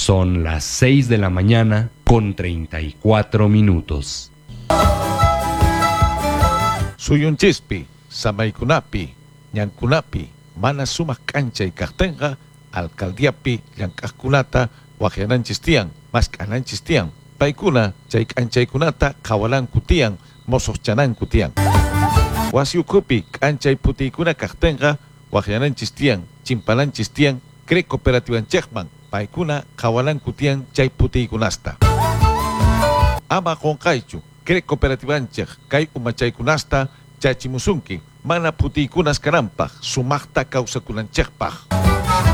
Son las 6 de la mañana con 34 minutos. Suyunchispi, samaykunapi, ñankunapi, mana sumak k'anchay kaqtinqa, alcaldiapi llank'aqkunata waqyananchis tiyan, mask'ananchis tiyan. Paykuna chay k'anchaykunata qhawalanku tiyan, mosoqchananku tiyan. Wasi ukhupi k'anchay putiykuna kaqtinqa waqyananchis tiyan, chimpananchis tiyan, CREC cooperativanchikman, paykuna qhawalanku tiyan chay putiykunasta. Ama qonqaychu, CREC cooperativanchik kay umachaykunasta chachimusunki, mana putiykunas kananpaq, sumaqta kawsakunanchikpaq.